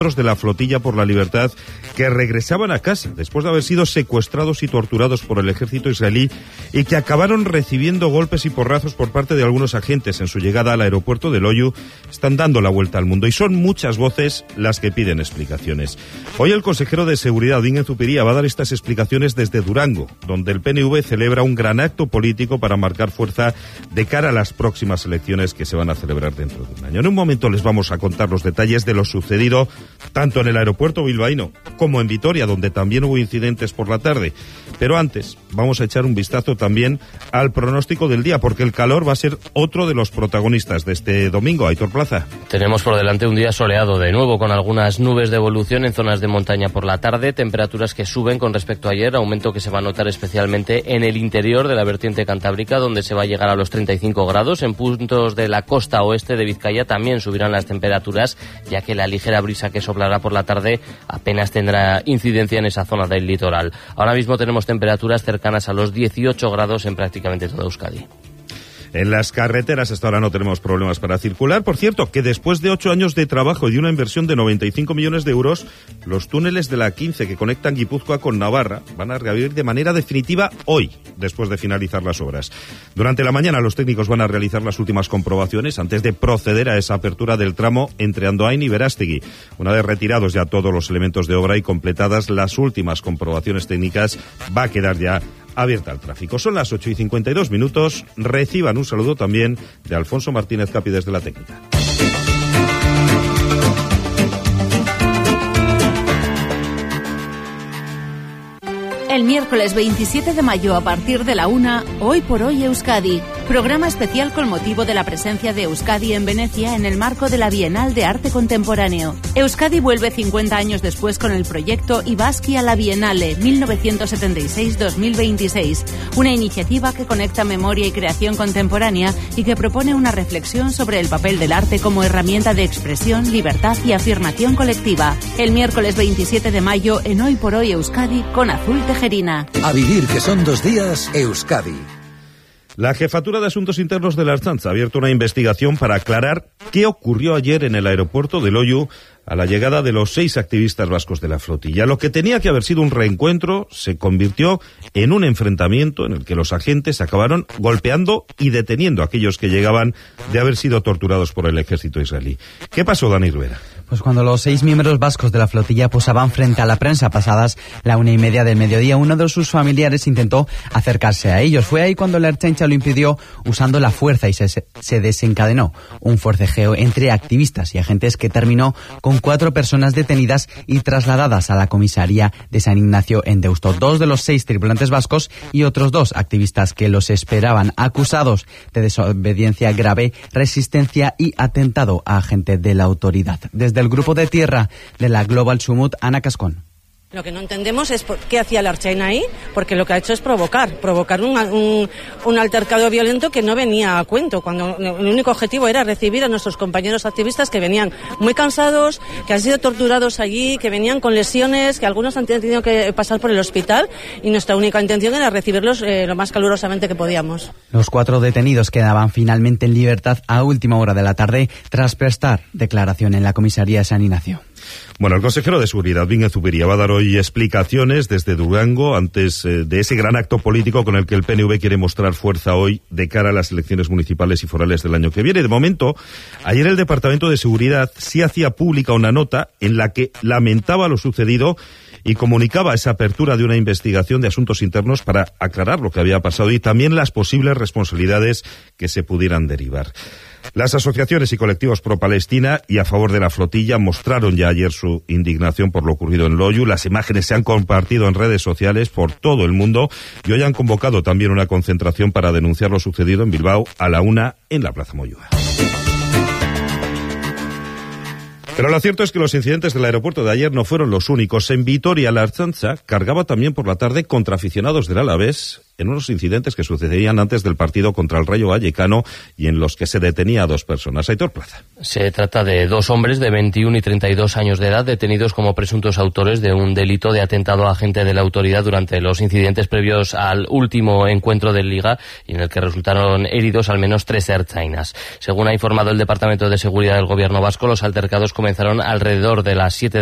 de la flotilla por la libertad que regresaban a casa después de haber sido secuestrados y torturados por el ejército israelí y que acabaron recibiendo golpes y porrazos por parte de algunos agentes en su llegada al aeropuerto de Loiu, están dando la vuelta al mundo y son muchas voces las que piden explicaciones. Hoy el consejero de Seguridad, Bingen Zupiria, va a dar estas explicaciones desde Durango, donde el PNV celebra un gran acto político para marcar fuerza de cara a las próximas elecciones que se van a celebrar dentro de un año. En un momento les vamos a contar los detalles de lo sucedido tanto en el aeropuerto bilbaíno como en Vitoria, donde también hubo incidentes por la tarde. Pero antes vamos a echar un vistazo también al pronóstico del día, porque el calor va a ser otro de los protagonistas de este domingo. Aitor Plaza. Tenemos por delante un día soleado de nuevo, con algunas nubes de evolución en zonas de montaña por la tarde, temperaturas que suben con respecto a ayer, aumento que se va a notar especialmente en el interior de la vertiente cantábrica, donde se va a llegar a los 35 grados. En puntos de la costa oeste de Vizcaya también subirán las temperaturas, ya que la ligera brisa que soplará por la tarde apenas tendrá incidencia en esa zona del litoral. Ahora mismo tenemos temperaturas cercanas a los 18 grados en prácticamente toda Euskadi. En las carreteras hasta ahora no tenemos problemas para circular. Por cierto, que después de 8 años de trabajo y de una inversión de 95 millones de euros, los túneles de la 15 que conectan Guipúzcoa con Navarra van a reabrir de manera definitiva hoy, después de finalizar las obras. Durante la mañana los técnicos van a realizar las últimas comprobaciones antes de proceder a esa apertura del tramo entre Andoain y Berástegui. Una vez retirados ya todos los elementos de obra y completadas las últimas comprobaciones técnicas, va a quedar ya abierta al tráfico. Son las 8:52. Reciban un saludo también de Alfonso Martínez Capi desde la técnica. El miércoles 27 de mayo a partir de la 1, Hoy por Hoy Euskadi. Programa especial con motivo de la presencia de Euskadi en Venecia en el marco de la Bienal de Arte Contemporáneo. Euskadi vuelve 50 años después con el proyecto Ibaski a la Bienale 1976-2026, una iniciativa que conecta memoria y creación contemporánea y que propone una reflexión sobre el papel del arte como herramienta de expresión, libertad y afirmación colectiva. El miércoles 27 de mayo en Hoy por Hoy Euskadi con Azul Tejerina. A vivir, que son 2 días, Euskadi. La Jefatura de Asuntos Internos de la Ertzaintza ha abierto una investigación para aclarar qué ocurrió ayer en el aeropuerto de Loiu a la llegada de los 6 activistas vascos de la flotilla. Lo que tenía que haber sido un reencuentro se convirtió en un enfrentamiento en el que los agentes acabaron golpeando y deteniendo a aquellos que llegaban de haber sido torturados por el ejército israelí. ¿Qué pasó, Dani Rivera? Pues cuando los 6 miembros vascos de la flotilla posaban frente a la prensa pasadas la 1:30 del mediodía, uno de sus familiares intentó acercarse a ellos. Fue ahí cuando la Ertzaintza lo impidió usando la fuerza y se desencadenó un forcejeo entre activistas y agentes que terminó con 4 personas detenidas y trasladadas a la comisaría de San Ignacio en Deusto. 2 de los 6 tripulantes vascos y otros 2 activistas que los esperaban, acusados de desobediencia grave, resistencia y atentado a agente de la autoridad. Desde el grupo de tierra de la Global Sumut, Ana Cascón. Lo que no entendemos es qué hacía la Ertzaintza ahí, porque lo que ha hecho es provocar un altercado violento que no venía a cuento, cuando el único objetivo era recibir a nuestros compañeros activistas que venían muy cansados, que han sido torturados allí, que venían con lesiones, que algunos han tenido que pasar por el hospital, y nuestra única intención era recibirlos lo más calurosamente que podíamos. Los 4 detenidos quedaban finalmente en libertad a última hora de la tarde tras prestar declaración en la comisaría de San Ignacio. Bueno, el consejero de Seguridad, Bingen Zupiria, va a dar hoy explicaciones desde Durango antes de ese gran acto político con el que el PNV quiere mostrar fuerza hoy de cara a las elecciones municipales y forales del año que viene. De momento, ayer el Departamento de Seguridad sí hacía pública una nota en la que lamentaba lo sucedido y comunicaba esa apertura de una investigación de asuntos internos para aclarar lo que había pasado y también las posibles responsabilidades que se pudieran derivar. Las asociaciones y colectivos pro-Palestina y a favor de la flotilla mostraron ya ayer su indignación por lo ocurrido en Loiu. Las imágenes se han compartido en redes sociales por todo el mundo y hoy han convocado también una concentración para denunciar lo sucedido en Bilbao a la 1 en la Plaza Moyúa. Pero lo cierto es que los incidentes del aeropuerto de ayer no fueron los únicos. En Vitoria, la Ertzaintza cargaba también por la tarde contra aficionados del Alavés en unos incidentes que sucedían antes del partido contra el Rayo Vallecano y en los que se detenía a 2 personas. Aitor Plaza. Se trata de 2 hombres de 21 y 32 años de edad detenidos como presuntos autores de un delito de atentado a agente de la autoridad durante los incidentes previos al último encuentro de Liga y en el que resultaron heridos al menos 3 ertzainas. Según ha informado el Departamento de Seguridad del Gobierno vasco, los altercados comenzaron alrededor de las 7